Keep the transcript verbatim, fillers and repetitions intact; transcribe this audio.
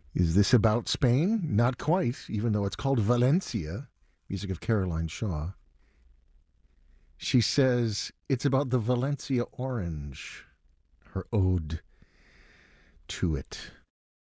Is this about Spain? Not quite, even though it's called Valencia, music of Caroline Shaw. She says it's about the Valencia orange, her ode to it.